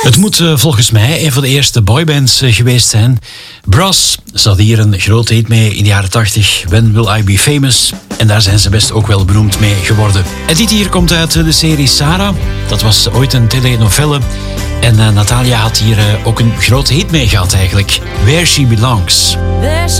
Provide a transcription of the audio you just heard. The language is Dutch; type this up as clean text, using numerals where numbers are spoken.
Het moet volgens mij een van de eerste boybands geweest zijn. Bros, ze hadden hier een grote hit mee in de jaren 80. When Will I Be Famous? En daar zijn ze best ook wel beroemd mee geworden. En dit hier komt uit de serie Sarah. Dat was ooit een telenovelle. En Natalia had hier ook een grote hit mee gehad eigenlijk. Where She Belongs. There